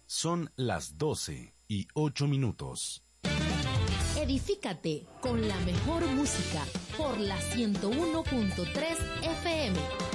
Son las 12:08. Edifícate con la mejor música por la 101.3 FM.